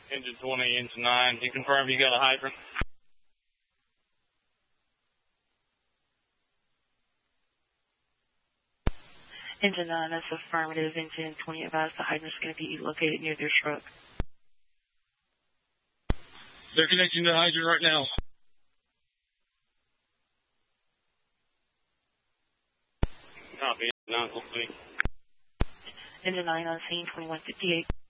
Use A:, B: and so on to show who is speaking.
A: Engine 20, engine 9. You confirm you got a hydrant?
B: Engine 9, that's affirmative. Engine 20 advised the hydrant's going to be located near their truck.
A: They're connecting to the hydrant right now. Copy. 9 complete.
B: Engine 9 on scene, 2158.